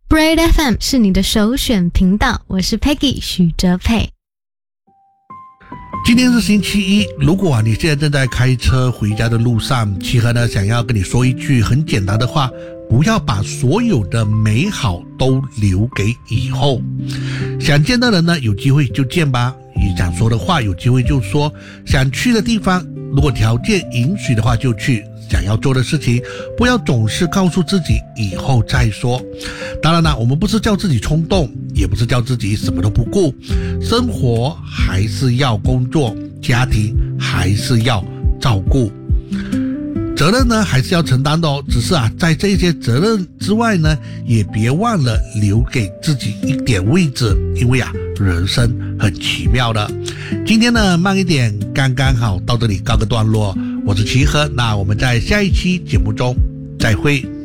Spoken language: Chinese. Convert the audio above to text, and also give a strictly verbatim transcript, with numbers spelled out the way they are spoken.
Brave F M 是你的首选频道，我是 Peggy 许哲佩。 今天是星期一，如果啊你现在正在开车回家的路上，契合呢想要跟你说一句很简单的话，不要把所有的美好都留给以后。想见的人呢，有机会就见吧，你想说的话有机会就说，想去的地方如果条件允许的话就去，想要做的事情不要总是告诉自己以后再说。当然了，我们不是叫自己冲动，也不是叫自己什么都不顾，生活还是要工作，家庭还是要照顾，责任呢还是要承担的哦。只是啊，在这些责任之外呢，也别忘了留给自己一点位置，因为啊，人生很奇妙的。今天呢，慢一点，刚刚好到这里告个段落。我是齐和，那我们在下一期节目中再会。